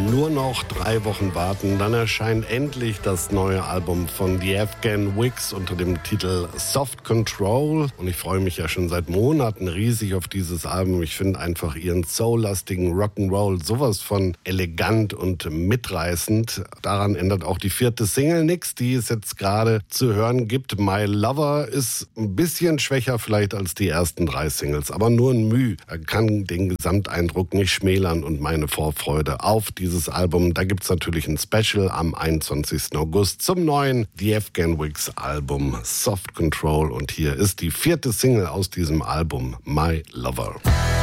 Nur noch 3 Wochen warten, dann erscheint endlich das neue Album von The Afghan Wigs unter dem Titel Soft Control. Und ich freue mich ja schon seit Monaten riesig auf dieses Album. Ich finde einfach ihren soullastigen Rock'n'Roll sowas von elegant und mitreißend. Daran ändert auch die 4. Single nichts, die es jetzt gerade zu hören gibt. My Lover ist ein bisschen schwächer vielleicht als die ersten 3 Singles, aber nur ein Mühe. Er kann den Gesamteindruck nicht schmälern und meine Vorfreude auf dieses Album. Da gibt es natürlich ein Special am 21. August zum neuen The Afghan Wigs Album Soft Control. Und hier ist die 4. Single aus diesem Album, My Lover.